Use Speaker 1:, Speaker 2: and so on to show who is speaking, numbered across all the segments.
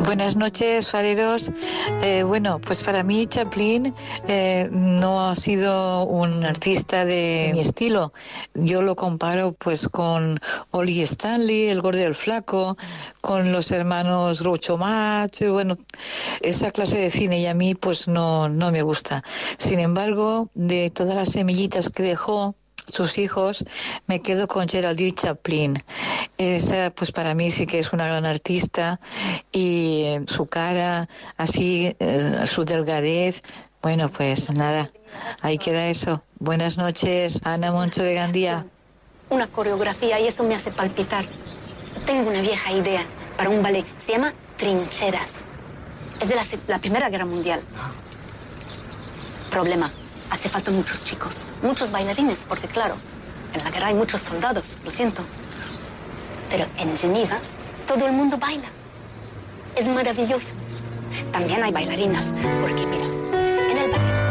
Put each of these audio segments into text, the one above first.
Speaker 1: Buenas noches, fareros. Bueno, pues para mí Chaplin no ha sido un artista de mi estilo. Yo lo comparo pues con Ollie Stanley, El Gordo y el Flaco, con los hermanos Groucho Marx, bueno, esa clase de cine, y a mí pues no me gusta. Sin embargo, de todas las semillitas que dejó sus hijos, me quedo con Geraldine Chaplin. Esa, pues para mí sí que es una gran artista, y su cara, así, su delgadez, bueno, pues nada, ahí queda eso. Buenas noches, Ana Moncho de Gandía.
Speaker 2: Una coreografía, y eso me hace palpitar. Tengo una vieja idea para un ballet, se llama Trincheras. Es de la Primera Guerra Mundial. Problema. Hace falta muchos chicos, muchos bailarines, porque claro, en la guerra hay muchos soldados, lo siento. Pero en Geneva todo el mundo baila. Es maravilloso. También hay bailarinas, porque mira, en el ballet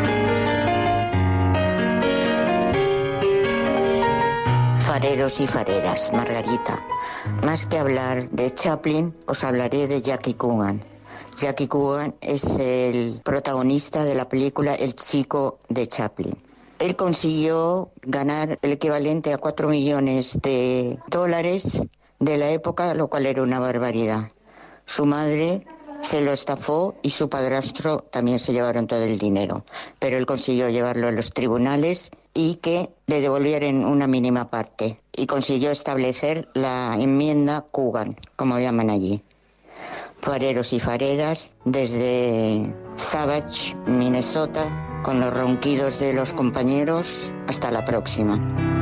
Speaker 2: vamos.
Speaker 3: Fareros y fareras, Margarita. Más que hablar de Chaplin, os hablaré de Jackie Coogan. Jackie Coogan es el protagonista de la película El chico de Chaplin. Él consiguió ganar el equivalente a 4 millones de dólares de la época, lo cual era una barbaridad. Su madre se lo estafó y su padrastro también se llevaron todo el dinero. Pero él consiguió llevarlo a los tribunales y que le devolvieran una mínima parte. Y consiguió establecer la enmienda Coogan, como llaman allí. Fareros y fareras, desde Savage, Minnesota, con los ronquidos de los compañeros, hasta la próxima.